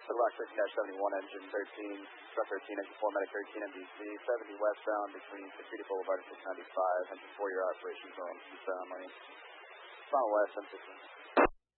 Rock 13-71, engine 13, truck 13, engine 4, medic 13, MDC, 70 westbound between Security Boulevard and 695, engine 4, your operation zone, Marine. Final west, M16.